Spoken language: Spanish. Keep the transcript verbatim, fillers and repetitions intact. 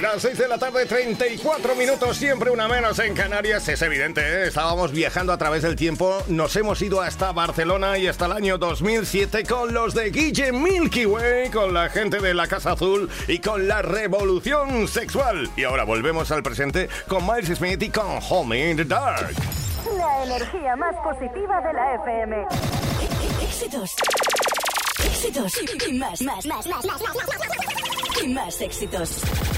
Las seis de la tarde, treinta y cuatro minutos, siempre una menos en Canarias. Es evidente, ¿eh? Estábamos viajando a través del tiempo. Nos hemos ido hasta Barcelona y hasta el año dos mil siete con los de Guille Milky Way, con la gente de la Casa Azul y con la revolución sexual. Y ahora volvemos al presente con Miles Smith y con Home in the Dark. La energía más positiva de la F M. Éxitos. Éxitos. Y más, más, más, más, más, más. Y más éxitos.